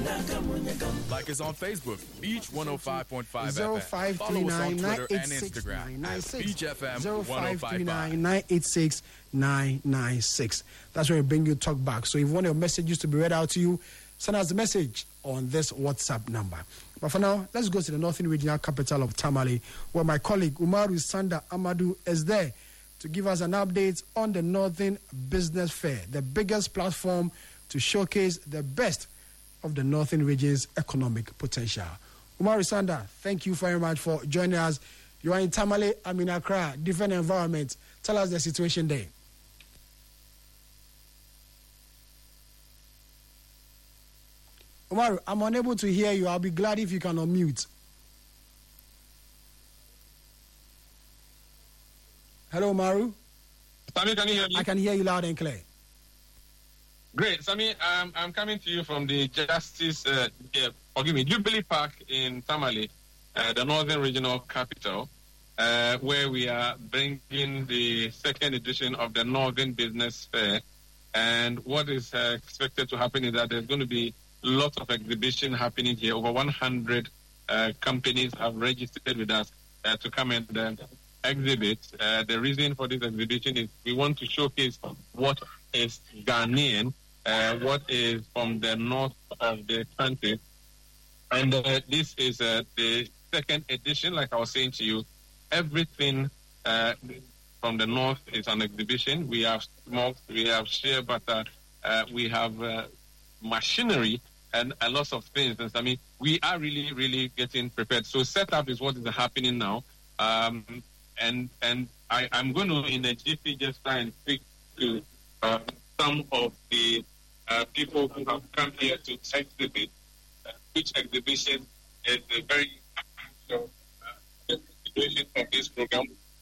Like us on Facebook, Beach 105.5 FM. Follow us on Twitter and Instagram at Beach FM 105.5. 996. That's where we bring you talk back. So if you want your messages to be read out to you, send us a message on this WhatsApp number. But for now, let's go to the Northern Regional Capital of Tamale, where my colleague Umaru Sanda Amadu is there to give us an update on the Northern Business Fair, the biggest platform to showcase the best of the Northern region's economic potential. Umaru Sanda, thank you very much for joining us. You are in Tamale, I'm in Accra, different environment. Tell us the situation there. Umaru, I'm unable to hear you. I'll be glad if you can unmute. Hello, Umaru. Sami, can you hear me? I can hear you loud and clear. Great. Sami, I'm coming to you from the Jubilee Park in Tamale, the Northern Regional Capital, where we are bringing the second edition of the Northern Business Fair. And what is expected to happen is that there's going to be lots of exhibition happening here. Over 100 companies have registered with us to come and exhibit. The reason for this exhibition is we want to showcase what is Ghanaian, what is from the north of the country. And this is the second edition, like I was saying to you. Everything from the north is an exhibition. We have smokes, we have shea butter, we have machinery, and a lot of things. And I mean, we are really, really getting prepared. So setup is what is happening now. And I'm going to, in a jiffy, just try and speak to some of the people who have come here to exhibit, which exhibition is a very situation of this program.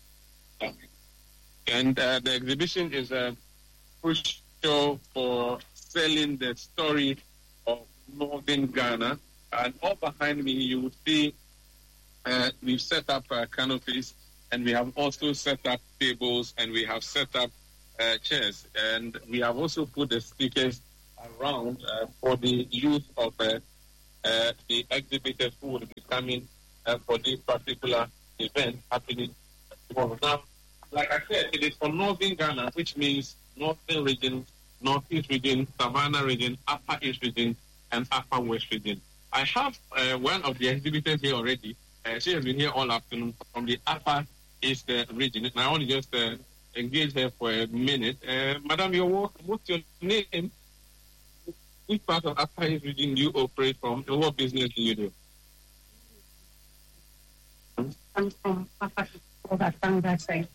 And the exhibition is a push show for selling the story of Northern Ghana. And all behind me, you will see we've set up canopies, and we have also set up tables, and we have set up chairs. And we have also put the speakers around for the youth of the exhibitors who will be coming for this particular event happening tomorrow. Now, like I said, it is for Northern Ghana, which means Northern Region, Northeast Region, Savannah Region, Upper East Region, and Upper West Region. I have one of the exhibitors here already. She has been here all afternoon from the Upper East Region. And I want to just engage her for a minute. Madam, you're welcome. What's your name? Which part of Upper East Region do you operate from, and what business do you do? I'm from Upper side.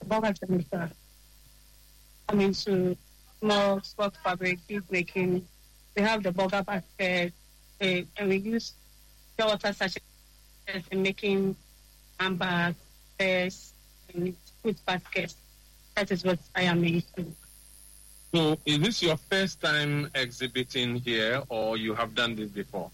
I'm into small sport fabric, bead making. We have the burger basket, and we use pure water sachets in making handbags, purses, and food baskets. That is what I am into. So, is this your first time exhibiting here, or you have done this before?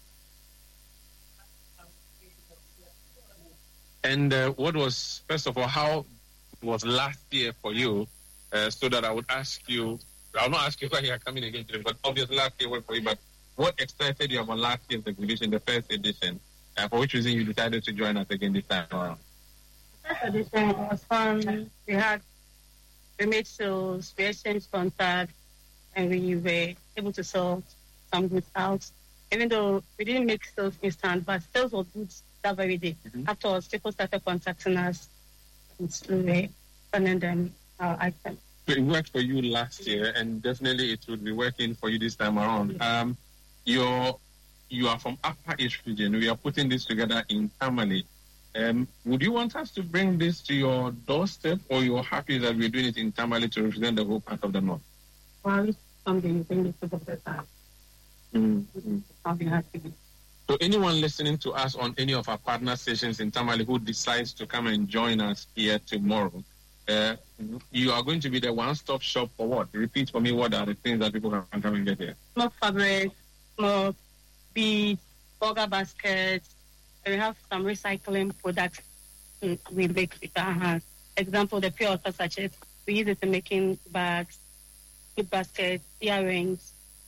And what was, first of all, how was last year for you? So that I would ask you, I'll not ask you why you are coming again today, but obviously last year was for you. But what excited you about last year's exhibition, the first edition? For which reason you decided to join us again this time around? First edition was fun. We made sales, we exchanged contacts, and we were able to sell some goods out. Even though we didn't make sales instant, but sales were good that very day. Afterwards, people started contacting us and slowly sending them our items. So it worked for you last year, and definitely it would be working for you this time around. You are from Upper East Region. We are putting this together in Tamale. Would you want us to bring this to your doorstep, or you're happy that we're doing it in Tamale to represent the whole part of the north? Well, it's something you bring it to the time. I'll be happy. So anyone listening to us on any of our partner stations in Tamale who decides to come and join us here tomorrow, you are going to be the one-stop shop for what? Repeat for me, what are the things that people can come and get here? More fabric, more beads, burger baskets. We have some recycling products we make with our hands. Example, the pure water sachet. We use it in making bags, food baskets, earrings,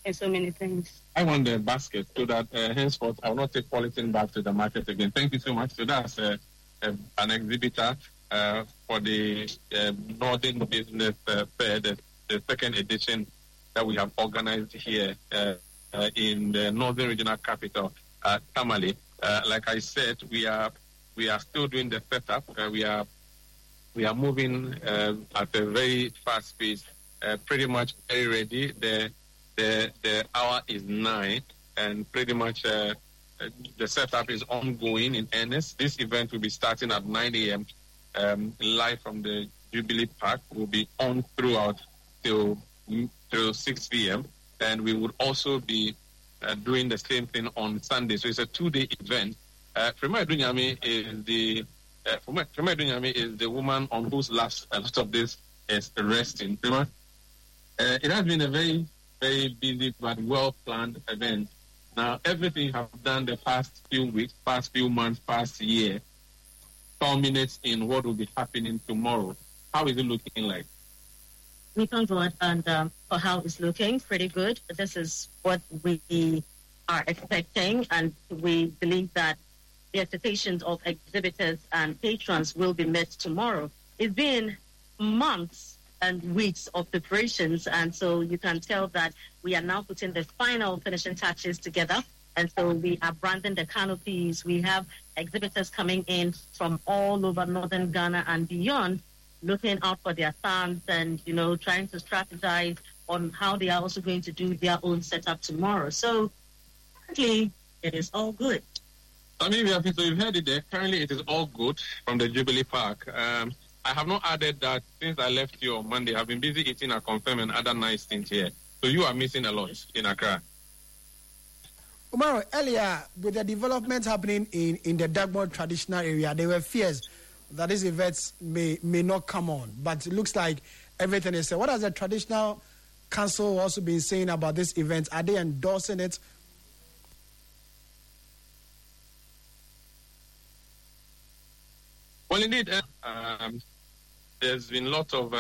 and so many things. I want the basket so that henceforth I will not take polythene back to the market again. Thank you so much. So that's an exhibitor for the Northern Business Fair, the second edition that we have organized here in the Northern Regional Capital, Tamale. Like I said, we are still doing the setup. We are moving at a very fast pace. Pretty much very ready. The hour is 9, and pretty much the setup is ongoing in earnest. This event will be starting at 9 a.m. Live from the Jubilee Park. Will be on throughout till 6 p.m. And we would also be doing the same thing on Sunday. So it's a 2-day event. Frema Dunyami is the woman on whose laps a lot of this is resting. Frema, it has been a very, very busy but well-planned event. Now, everything you have done the past few weeks, past few months, past year, culminates in what will be happening tomorrow. How is it looking like? We thank God and for how it's looking, pretty good. This is what we are expecting, and we believe that the expectations of exhibitors and patrons will be met tomorrow. It's been months and weeks of preparations, and so you can tell that we are now putting the final finishing touches together. And so we are branding the canopies. We have exhibitors coming in from all over northern Ghana and beyond, looking out for their stands and, trying to strategize on how they are also going to do their own setup tomorrow. So currently, it is all good. So you've heard it there. Currently, it is all good from the Jubilee Park. I have not added that since I left you on Monday, I've been busy eating a confirm and other nice things here. So you are missing a lot in Accra. Omaro, earlier, with the developments happening in the Dagbon traditional area, there were fears that these events may not come on. But it looks like everything is set. What has the traditional council also been saying about this event? Are they endorsing it? Well, indeed, there's been lots of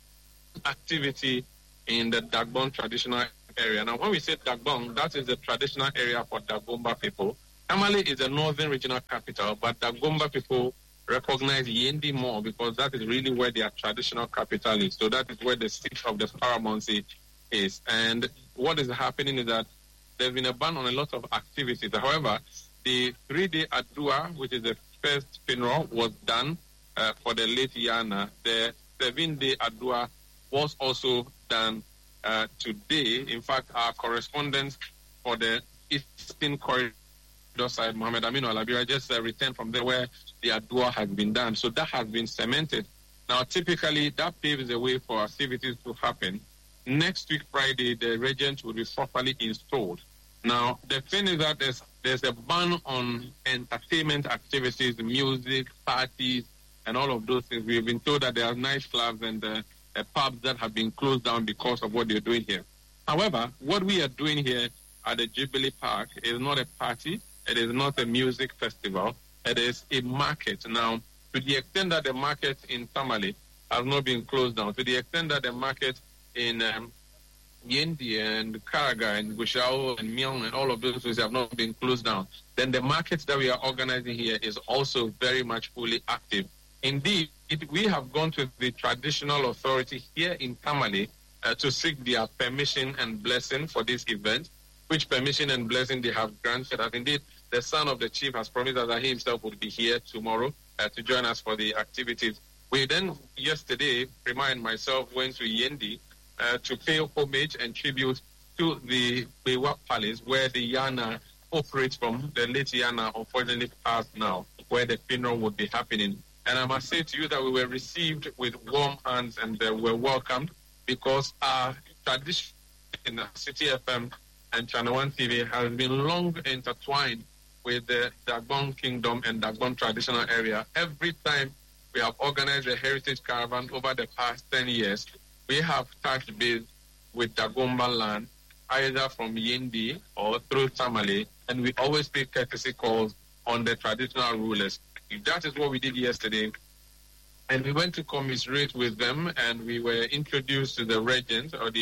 inactivity in the Dagbon traditional area. Now, when we say Dagbon, that is the traditional area for Dagomba people. Tamale is the northern regional capital, but Dagomba people recognize Yendi more because that is really where their traditional capital is. So that is where the seat of the paramountcy is. And what is happening is that there's been a ban on a lot of activities. However, the 3-day Adua, which is the first funeral, was done for the late Yana. The 7-day Adua was also done today. In fact, our correspondent for the Eastern Corridor side, Mohammed Aminu Alabira, just returned from there where the Adua has been done. So that has been cemented. Now, typically, that paves the way for activities to happen. Next week, Friday, the regent will be properly installed. Now, the thing is that there's a ban on entertainment activities, music, parties, and all of those things. We've been told that there are nightclubs and pubs that have been closed down because of what they're doing here. However, what we are doing here at the Jubilee Park is not a party. It is not a music festival. It is a market. Now, to the extent that the market in Tamale has not been closed down, to the extent that the market in Yendi and Karaga and Gushao and Myong and all of those things have not been closed down, then the market that we are organizing here is also very much fully active. Indeed, we have gone to the traditional authority here in Tamale to seek their permission and blessing for this event, which permission and blessing they have granted. And indeed, the son of the chief has promised that he himself will be here tomorrow to join us for the activities. We then, yesterday, Prima and myself went to Yendi to pay homage and tribute to the Bewa Palace, where the Yana operates from. The late Yana unfortunately passed now, where the funeral would be happening. And I must say to you that we were received with warm hands and were welcomed because our tradition in the City FM and Channel 1 TV has been long intertwined with the Dagbon Kingdom and Dagbon traditional area. Every time we have organized a heritage caravan over the past 10 years, we have touched base with Dagomba land, either from Yendi or through Tamale, and we always pay courtesy calls on the traditional rulers. That is what we did yesterday. And we went to commiserate with them, and we were introduced to the regent or the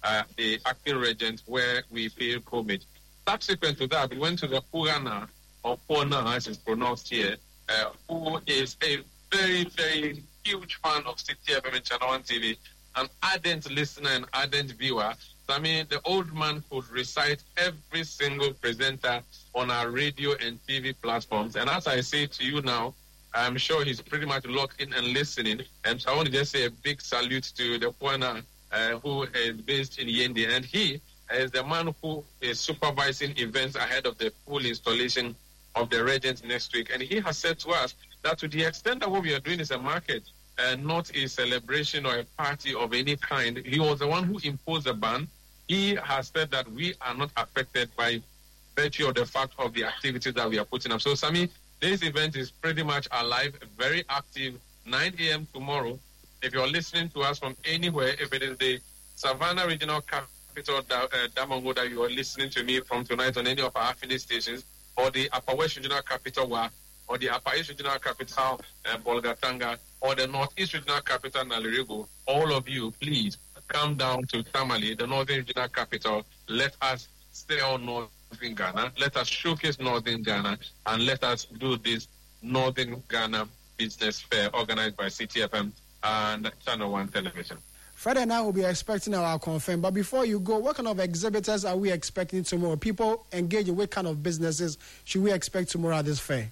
the acting regent where we pay homage. Subsequent to that, we went to the Purana, or Pona as it's pronounced here, who is a very, very huge fan of City FM and Channel 1 TV, an ardent listener and ardent viewer. So, I mean, the old man could recite every single presenter on our radio and TV platforms. And as I say to you now, I'm sure he's pretty much locked in and listening. And so I want to just say a big salute to the Pona, who is based in Yendi. And he is the man who is supervising events ahead of the full installation of the regent next week. And he has said to us that to the extent that what we are doing is a market and not a celebration or a party of any kind, he was the one who imposed the ban. He has said that we are not affected by virtue of the fact of the activities that we are putting up. So, Sammy, this event is pretty much alive, very active, 9 a.m. tomorrow. If you're listening to us from anywhere, if it is the Savannah Regional Capital, Damongo, that you are listening to me from tonight on any of our affiliate stations, or the Upper West Regional Capital, or the Upper East Regional Capital, Bolgatanga, or the Northeast Regional Capital, Nalerigo, all of you, please come down to Tamale, the Northern Regional Capital. Let us stay on Northern Ghana. Let us showcase Northern Ghana, and let us do this Northern Ghana Business Fair organized by CTFM and Channel 1 Television. Friday and I will be expecting our confirm. But before you go, what kind of exhibitors are we expecting tomorrow? People engage in what kind of businesses should we expect tomorrow at this fair?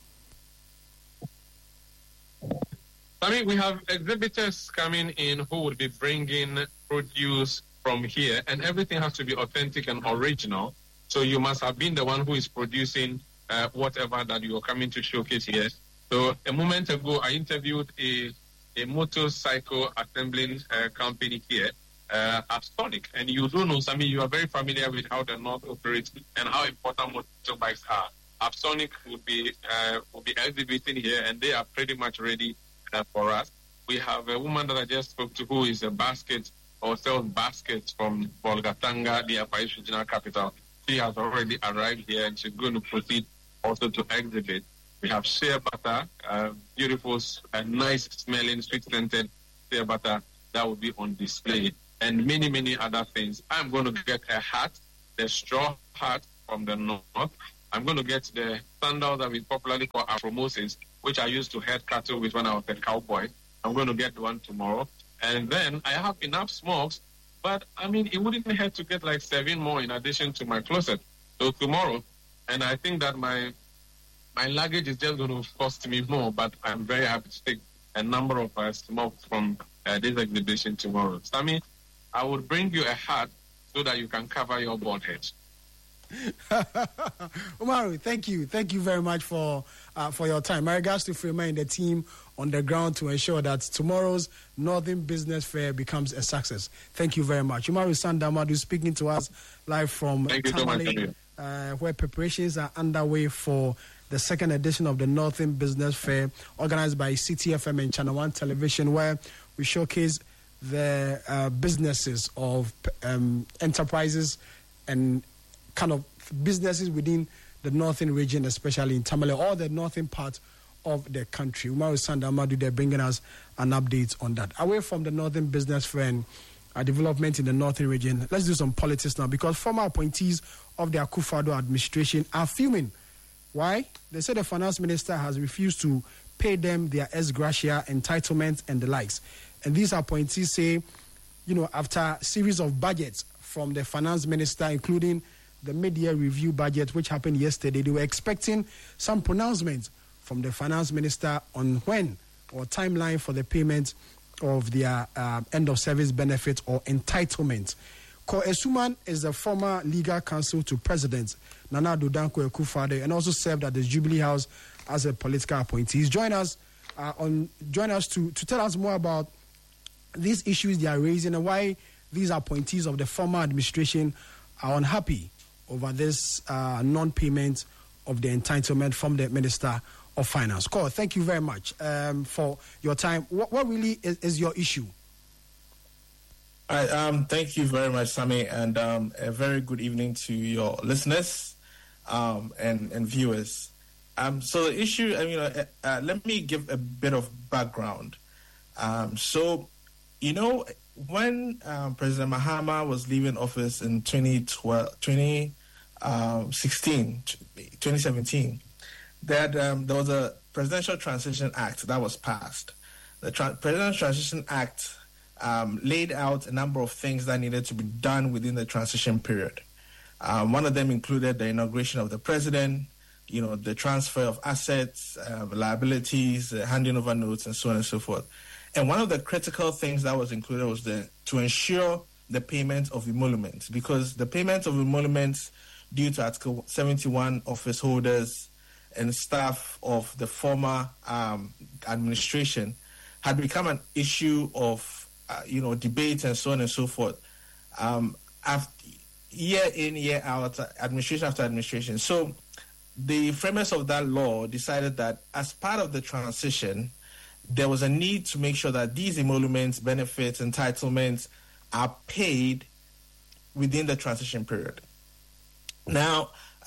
I mean, we have exhibitors coming in who will be bringing produce from here, and everything has to be authentic and original. So you must have been the one who is producing whatever that you are coming to showcase here. So a moment ago, I interviewed a motorcycle assembling company here, Absonic. And you do know, Sammy, you are very familiar with how the North operates and how important motorbikes are. Absonic will be exhibiting here, and they are pretty much ready for us. We have a woman that I just spoke to who is a basket or sells baskets from Bolgatanga, the Upper East Regional Capital. She has already arrived here, and she's going to proceed also to exhibit. We have shea butter, beautiful, nice smelling, sweet scented shea butter that will be on display, and many, many other things. I'm going to get a hat, the straw hat from the North. I'm going to get the sandals that we popularly call Afromosis, which I used to head cattle with when I was a cowboy. I'm going to get one tomorrow. And then I have enough smokes, but I mean, it wouldn't hurt to get like 7 more in addition to my closet. So tomorrow, and I think that my luggage is just going to cost me more, but I'm very happy to take a number of smokes from this exhibition tomorrow. Sammy, I would bring you a hat so that you can cover your bald head. Umaru, thank you very much for your time. My regards to Freeman and the team on the ground to ensure that tomorrow's Northern Business Fair becomes a success. Thank you very much. Umaru Sandamadu speaking to us live from Tamale, where preparations are underway for the second edition of the Northern Business Fair organized by CTFM and Channel 1 Television, where we showcase the businesses of enterprises and kind of businesses within the northern region, especially in Tamale, or the northern part of the country. Umaru Sandamadu, they're bringing us an update on that. Away from the Northern Business Fair and development in the northern region, let's do some politics now, because former appointees of the Akufo-Addo administration are fuming. Why? They say the finance minister has refused to pay them their ex gratia entitlements and the likes. And these appointees say, after a series of budgets from the finance minister, including the mid-year review budget, which happened yesterday, they were expecting some pronouncement from the finance minister on when or timeline for the payment of their end-of-service benefit or entitlement. Ko Esuman is the former legal counsel to President Nana Addo Dankwa Akufo-Addo and also served at the Jubilee House as a political appointee. He's joined us to tell us more about these issues they are raising and why these appointees of the former administration are unhappy over this non-payment of the entitlement from the Minister of Finance. Cole, thank you very much for your time. What really is your issue? All right, thank you very much, Sammy, and a very good evening to your listeners and viewers. So the issue, let me give a bit of background. when President Mahama was leaving office in 2017, there was a Presidential Transition Act that was passed. The Presidential Transition Act laid out a number of things that needed to be done within the transition period. One of them included the inauguration of the president, the transfer of assets, liabilities, handing over notes, and so on and so forth. And one of the critical things that was included was to ensure the payment of emoluments, because the payment of emoluments due to Article 71 office holders and staff of the former administration had become an issue of, debate and so on and so forth, year in, year out, administration after administration. So the framers of that law decided that as part of the transition, there was a need to make sure that these emoluments, benefits, entitlements are paid within the transition period. Now,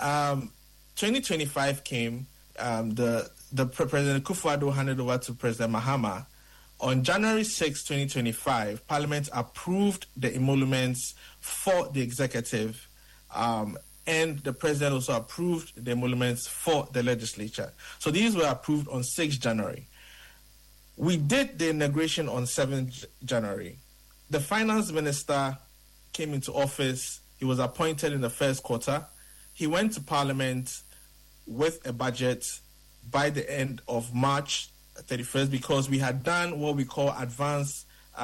2025 came, the President Kufuor handed over to President Mahama. On January 6, 2025, Parliament approved the emoluments for the executive, and the President also approved the emoluments for the legislature. So these were approved on 6 January. We did the inauguration on 7th January. The finance minister came into office. He was appointed in the first quarter. He went to Parliament with a budget by the end of March 31st, because we had done what we call advance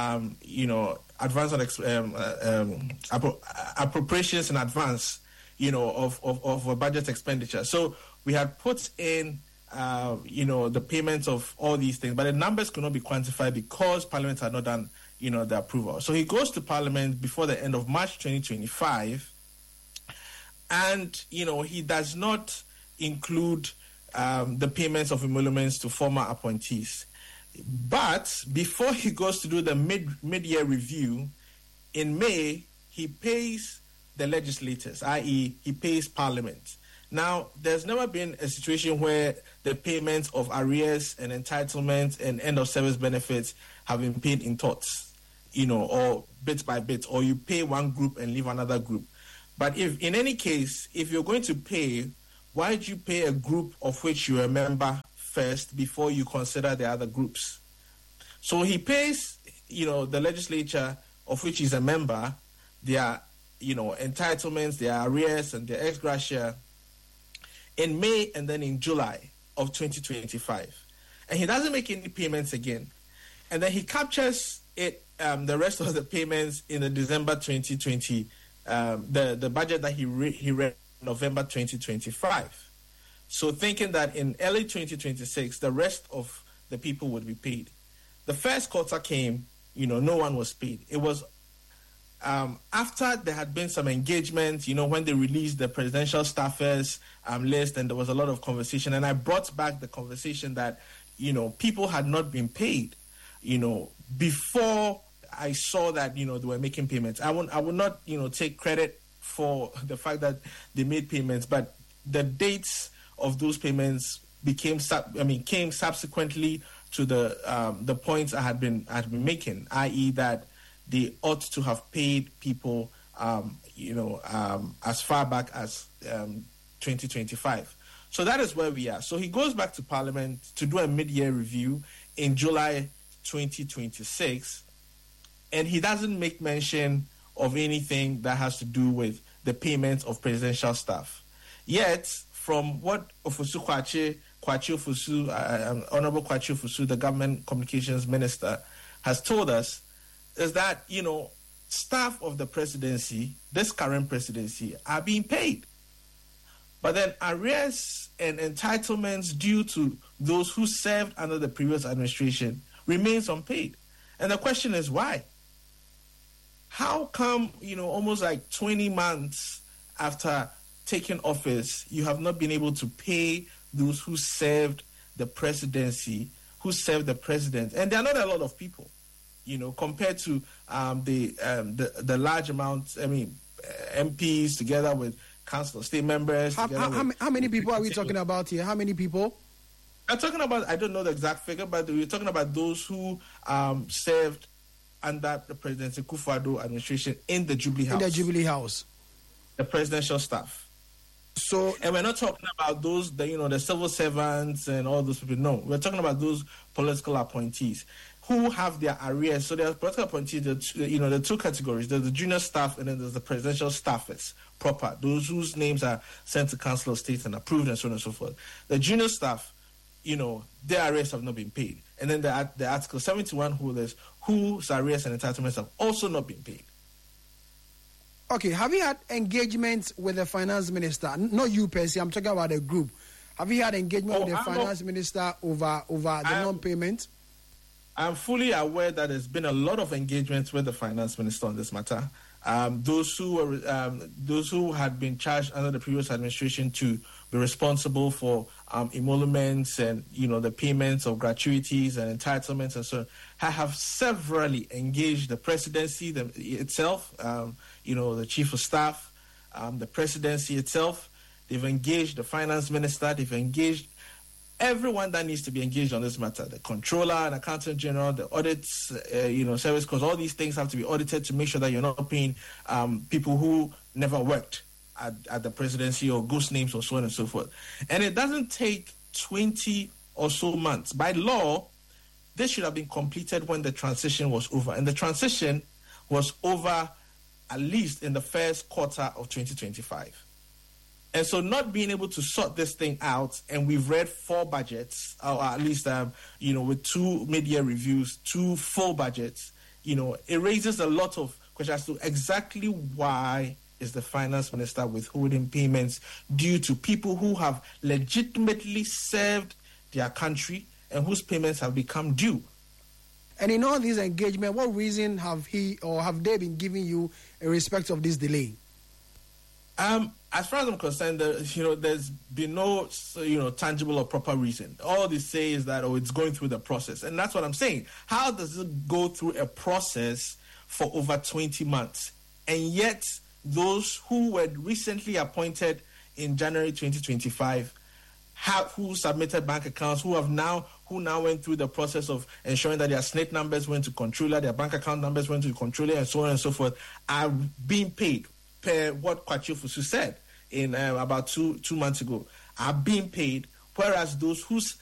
appropriations in advance, of a budget expenditure. So we had put in, the payments of all these things, but the numbers could not be quantified because Parliament had not done, the approval. So he goes to Parliament before the end of March 2025, and, he does not include the payments of emoluments to former appointees. But before he goes to do the mid-year review, in May, he pays the legislators, i.e., he pays Parliament. Now, there's never been a situation where the payments of arrears and entitlements and end-of-service benefits have been paid in tots, or bit by bit, or you pay one group and leave another group. But if you're going to pay, why do you pay a group of which you're a member first before you consider the other groups? So he pays, the legislature of which he's a member, their, entitlements, their arrears, and their ex gratia in May and then in July of 2025. And he doesn't make any payments again. And then he captures it, the rest of the payments in the December 2020, the budget that he read November 2025. So thinking that in early 2026, the rest of the people would be paid. The first quarter came, no one was paid. It was after there had been some engagement, when they released the presidential staffers list, and there was a lot of conversation. And I brought back the conversation that, people had not been paid, before I saw that, they were making payments. I would not, take credit for the fact that they made payments, but the dates of those payments came subsequently to the points I had been making, i.e., that they ought to have paid people, as far back as 2025. So that is where we are. So he goes back to Parliament to do a mid-year review in July 2026, and he doesn't make mention of anything that has to do with the payments of presidential staff. Yet, from what Ofosu Kwakye Ofosu, Honorable Kwakye Ofosu, the government communications minister, has told us, is that, staff of the presidency, this current presidency, are being paid. But then arrears and entitlements due to those who served under the previous administration remains unpaid. And the question is why? How come, almost like 20 months after taking office, you have not been able to pay those who served the presidency, who served the president? And there are not a lot of people, compared to the large amounts, MPs together with council of state members. How many people are we talking about here? How many people? I'm talking about, I don't know the exact figure, but we're talking about those who served under the President Akufo-Addo administration in the Jubilee House. In the Jubilee House. The presidential staff. So, and we're not talking about those, the civil servants and all those people. No, we're talking about those political appointees who have their arrears. So there are political appointees, the two categories. There's the junior staff and then there's the presidential staffers proper, those whose names are sent to Council of State and approved and so on and so forth. The junior staff, their arrears have not been paid. And then the Article 71 holders whose arrears and entitlements have also not been paid. Okay, have you had engagements with the finance minister? Not you per se, I'm talking about the group. Have you had engagement with the finance minister over the non-payment? I'm fully aware that there's been a lot of engagements with the finance minister on this matter. Those who had been charged under the previous administration to be responsible for emoluments and the payments of gratuities and entitlements and so on, have severally engaged the presidency itself, the chief of staff, the presidency itself. They've engaged the finance minister. They've engaged everyone that needs to be engaged on this matter, the controller and accountant general, the audits, service, because all these things have to be audited to make sure that you're not paying people who never worked at the presidency or ghost names or so on and so forth. And it doesn't take 20 or so months. By law, this should have been completed when the transition was over. And the transition was over at least in the first quarter of 2025. And so not being able to sort this thing out, and we've read 4 budgets, or at least, with 2 mid-year reviews, 2 full budgets, it raises a lot of questions as to exactly why is the finance minister withholding payments due to people who have legitimately served their country and whose payments have become due. And in all these engagements, what reason have he or have they been giving you in respect of this delay? As far as I'm concerned, there's been no, tangible or proper reason. All they say is that, it's going through the process. And that's what I'm saying. How does it go through a process for over 20 months? And yet, those who were recently appointed in January 2025 who submitted bank accounts, who now went through the process of ensuring that their SNIT numbers went to controller, their bank account numbers went to controller, and so on and so forth, are being paid per what Kwasi Fusu said in about two months ago, are being paid, whereas those whose